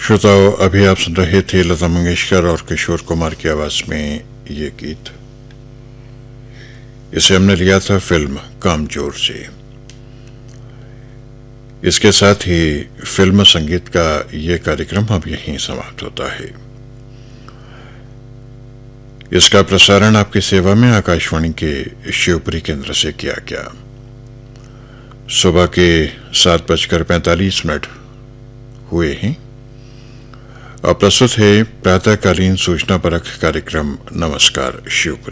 श्रोताओं, अभी आप सुन रहे थे लता मंगेशकर और किशोर कुमार की आवाज में ये गीत। इसे हमने लिया था फिल्म कामचोर से। इसके साथ ही फिल्म संगीत का ये कार्यक्रम अब यहीं समाप्त होता है। इसका प्रसारण आपकी सेवा में आकाशवाणी के शिवपुरी केंद्र से किया गया। सुबह के 7:45 हुए हैं और प्रस्तुत है प्रातःकालीन सूचना परख कार्यक्रम नमस्कार शिवपुरी।